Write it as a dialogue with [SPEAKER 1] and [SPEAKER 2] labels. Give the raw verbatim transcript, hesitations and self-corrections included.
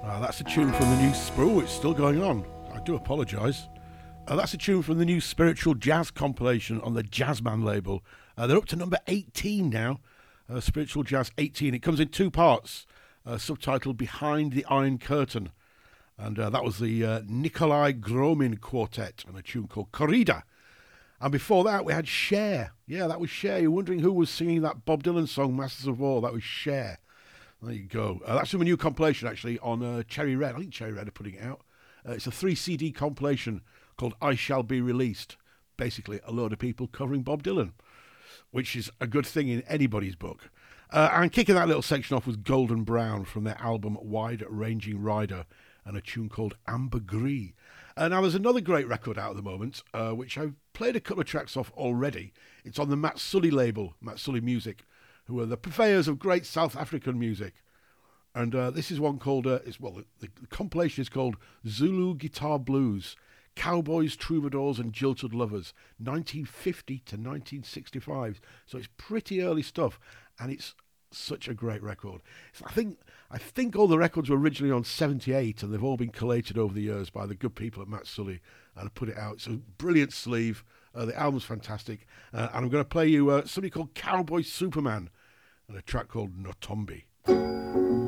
[SPEAKER 1] Uh, that's a tune from the new... Sp- oh, it's still going on. I do apologise. Uh, that's a tune from the new Spiritual Jazz compilation on the Jazzman label. Uh, they're up to number eighteen now. Uh, Spiritual Jazz eighteen. It comes in two parts, uh, subtitled Behind the Iron Curtain. And uh, that was the uh, Nikolai Gromin Quartet and a tune called Corrida. And before that, we had Cher. Yeah, that was Cher. You're wondering who was singing that Bob Dylan song, Masters of War. That was Cher. There you go. Uh, that's from a new compilation, actually, on uh, Cherry Red. I think Cherry Red are putting it out. Uh, it's a three C D compilation called I Shall Be Released. Basically, a load of people covering Bob Dylan, which is a good thing in anybody's book. Uh, and kicking that little section off was Golden Brown from their album Wide Ranging Rider and a tune called Ambergris. Uh, now, there's another great record out at the moment, uh, which I've played a couple of tracks off already. It's on the Matt Sully label, Matt Sully Music, who are the purveyors of great South African music. And uh, this is one called, uh, it's, well, the, the compilation is called Zulu Guitar Blues, Cowboys, Troubadours and Jilted Lovers, nineteen fifty to nineteen sixty-five. So it's pretty early stuff, and it's such a great record. So I think I think all the records were originally on seventy-eight, and they've all been collated over the years by the good people at Matt Sully, and I put it out. It's a brilliant sleeve. Uh, the album's fantastic, uh, and I'm going to play you uh, something called Cowboy Superman and a track called Notombi.